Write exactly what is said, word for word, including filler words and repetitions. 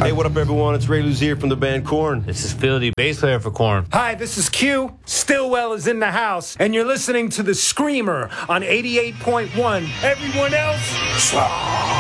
Hey, what up, everyone? It's Ray Luzier from the band Korn. This is Phil, the bass player for Korn. Hi, this is Q. Stillwell is in the house, and you're listening to The Screamer on eighty-eight point one. Everyone else,